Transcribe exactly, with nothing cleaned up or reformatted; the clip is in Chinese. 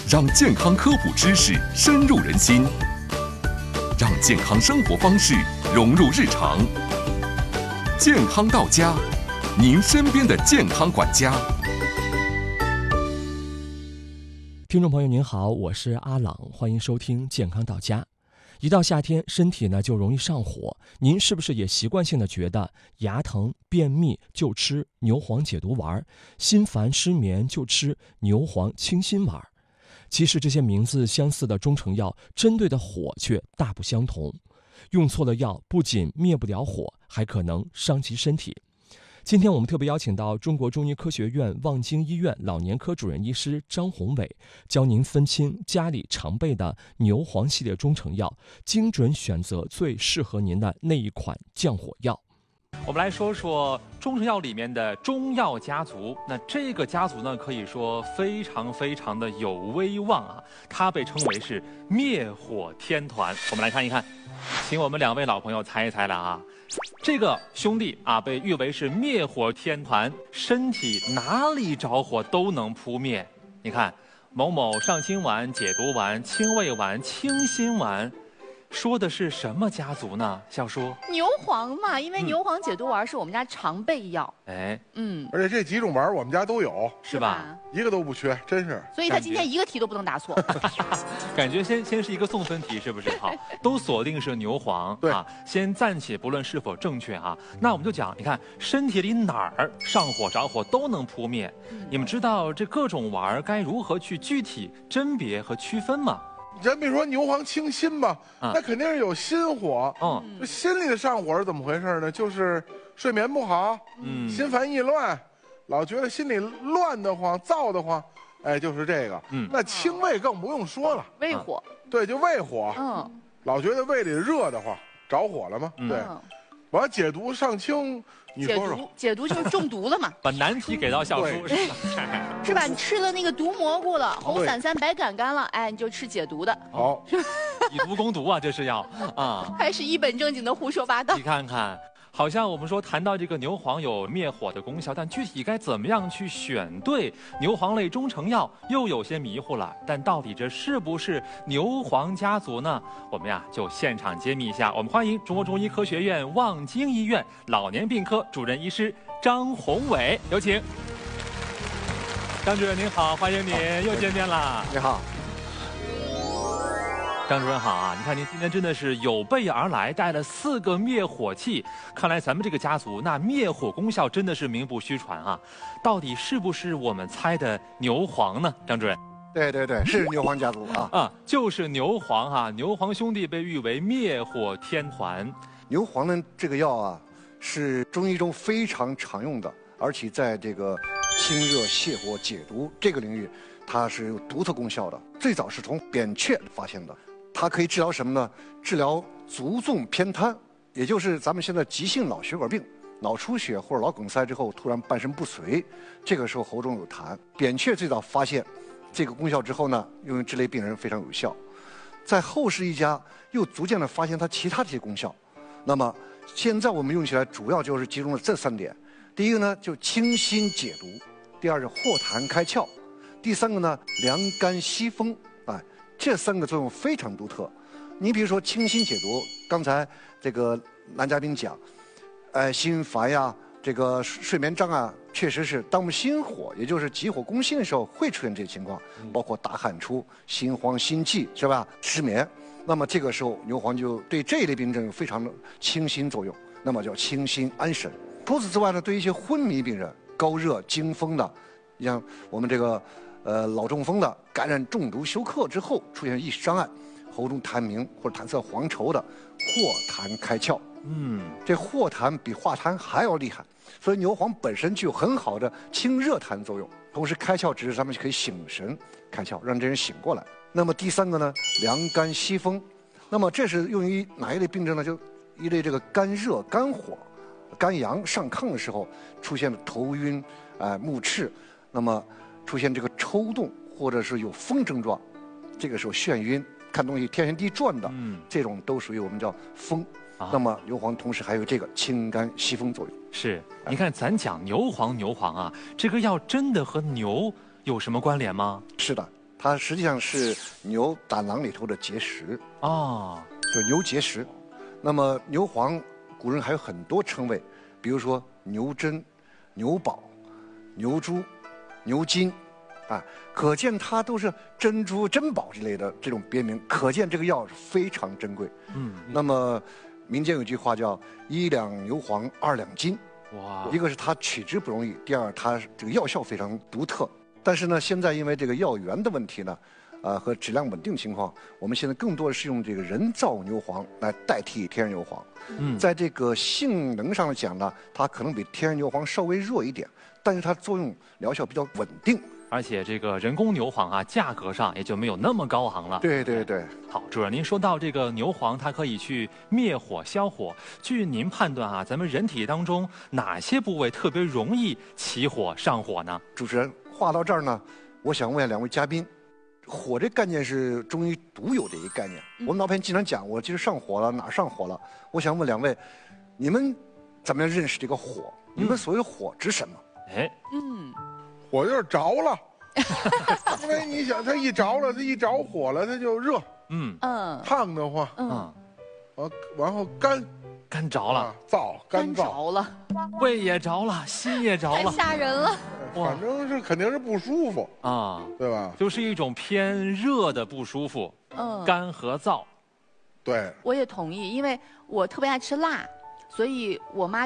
让健康科普知识深入人心，让健康生活方式融入日常。健康到家，您身边的健康管家。 听众朋友您好，我是阿朗，欢迎收听健康到家。一到夏天，身体呢就容易上火，您是不是也习惯性的觉得牙疼、便秘就吃牛黄解毒丸，心烦失眠就吃牛黄清心丸？其实这些名字相似的中成药，针对的火却大不相同。用错了药，不仅灭不了火，还可能伤及身体。今天我们特别邀请到中国中医科学院望京医院老年科主任医师张宏伟，教您分清家里常备的牛黄系列中成药，精准选择最适合您的那一款降火药。 我们来说说中成药里面的中药家族。那这个家族呢，可以说非常非常的有威望啊，它被称为是灭火天团。我们来看一看，请我们两位老朋友猜一猜了啊。这个兄弟啊，被誉为是灭火天团，身体哪里着火都能扑灭。你看，某某上清丸、解毒丸、清胃丸、清心丸。说的是什么家族呢？笑叔， 牛黄嘛，因为牛黄解毒丸是我们家常备药。 哎， 嗯， 而且这几种丸我们家都有， 是吧？ 一个都不缺，真是。 所以他今天一个题都不能答错。 感觉先先是一个送分题，是不是？好，都锁定是牛黄。 对啊，先暂且不论是否正确啊。那我们就讲，你看身体里哪儿上火着火都能扑灭。嗯、你们知道这各种丸该如何去具体甄别和区分吗？ 咱别说牛黄清心吧， 啊、 那肯定是有心火。 嗯， 这心里的上火是怎么回事呢？就是睡眠不好，嗯，心烦意乱，老觉得心里乱得慌、躁得慌，哎，就是这个。嗯，那清胃更不用说了， 胃火。 对，就胃火。 嗯， 老觉得胃里热得慌，着火了吗？嗯、对。完解毒上清，你说说。 解毒，解毒就是中毒了嘛。 把难题给到小叔， 是吧？你吃了那个毒蘑菇了，红伞伞白杆杆了，哎，你就吃解毒的。 好， 以毒攻毒啊，这是要啊， 还是一本正经的胡说八道。 你看看。好像我们说谈到这个牛黄有灭火的功效，但具体该怎么样去选对牛黄类中成药又有些迷糊了。但到底这是不是牛黄家族呢？我们呀就现场揭秘一下。我们欢迎中国中医科学院望京医院老年病科主任医师张宏伟，有请。张主任您好，欢迎您，又见面了。 你好。 张主任好啊！你看您今天真的是有备而来，带了四个灭火器。看来咱们这个家族那灭火功效真的是名不虚传啊！到底是不是我们猜的牛黄呢？张主任？ 对对对，是牛黄家族啊！ 啊，就是牛黄哈、啊！牛黄兄弟被誉为灭火天团。 牛黄呢，这个药啊，是中医中非常常用的，而且在这个清热泻火解毒这个领域，它是有独特功效的。最早是从扁鹊发现的。它可以治疗什么呢？治疗足纵偏瘫，也就是咱们现在急性脑血管病、脑出血或者脑梗塞之后突然半身不遂，这个时候喉中有痰。扁鹊最早发现这个功效之后呢，用于这类病人非常有效。在后世一家又逐渐的发现它其他这些功效。那么现在我们用起来主要就是集中了这三点：第一个呢就清心解毒，第二是化痰开窍，第三个呢凉肝息风。哎。这三个作用非常独特，你比如说清心解毒，刚才这个男嘉宾讲，呃，心烦呀，这个睡眠障碍，确实是当我们心火，也就是急火攻心的时候，会出现这些情况，包括大汗出、心慌、心悸，是吧？失眠，那么这个时候牛黄就对这一类病症有非常的清心作用，那么叫清心安神。除此之外呢，对一些昏迷病人、高热惊风的，像我们这个。呃，脑中风的感染中毒休克之后出现意识障碍，喉中痰鸣或者痰色黄稠的，化痰开窍。嗯，这化痰比化痰还要厉害，所以牛黄本身具有很好的清热痰作用，同时开窍只是咱们可以醒神开窍，让这人醒过来。那么第三个呢，凉肝息风，那么这是用于哪一类病症呢？就一类这个肝热、肝火、肝阳上亢的时候出现的头晕、啊、呃、目赤，那么。出现这个抽动或者是有风症状，这个时候眩晕、看东西天旋地转的，嗯，这种都属于我们叫风。啊、那么牛黄同时还有这个清肝息风作用。 是，你看咱讲牛黄牛黄啊，这个药真的和牛有什么关联吗？ 是的， 它实际上是牛胆囊里头的结石哦， 就牛结石。那么牛黄，古人还有很多称谓，比如说牛珍、牛宝、牛珠、牛金，啊，可见它都是珍珠、珍宝之类的这种别名，可见这个药是非常珍贵。嗯，那么民间有句话叫“一两牛黄，二两金”。哇，一个是它取之不容易，第二它这个药效非常独特。但是呢，现在因为这个药源的问题呢，呃和质量稳定情况，我们现在更多的是用这个人造牛黄来代替天然牛黄。嗯，在这个性能上来讲呢，它可能比天然牛黄稍微弱一点，但是它作用疗效比较稳定。 而且这个人工牛黄啊，价格上也就没有那么高昂了。 对对对。 好，主任，您说到这个牛黄，它可以去灭火消火。据您判断啊，咱们人体当中哪些部位特别容易起火上火呢？ 主持人，话到这儿呢，我想问两位嘉宾，火这概念是中医独有的一个概念。嗯、我们老百姓经常讲，我今儿上火了，哪儿上火了？我想问两位，你们怎么样认识这个火？你们所谓火指什么？ 哎， 嗯。 火就是着了，因为你想，它一着了，它一着火了，它就热，嗯嗯，烫得慌，嗯，完然后干， 干着了， 燥，干燥着了， 胃也着了，心也着了， 太吓人了。 反正是肯定是不舒服啊，对吧？ 就是一种偏热的不舒服，嗯，干和燥。 对， 我也同意，因为我特别爱吃辣，所以我妈。